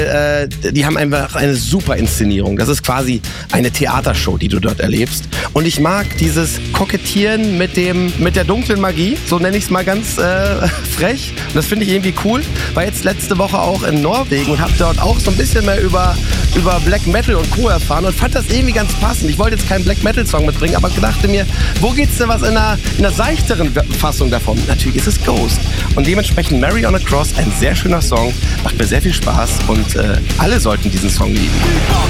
weil die haben einfach eine super Inszenierung. Das ist quasi eine Theatershow, die du dort erlebst. Und ich mag dieses Kokettieren mit der dunklen Magie, so nenne ich es mal ganz frech. Und das finde ich irgendwie cool. War jetzt letzte Woche auch in Norwegen und habe dort auch so ein bisschen mehr über Black Metal und Co. erfahren und fand das irgendwie ganz passend. Ich wollte jetzt keinen Black Metal Song mitbringen, aber dachte mir, wo geht's denn was in einer seichteren Fassung davon? Natürlich ist es Ghost. Und dementsprechend Mary on a Cross, ein sehr schöner Song, macht mir sehr viel Spaß und alle sollten diesen Song lieben.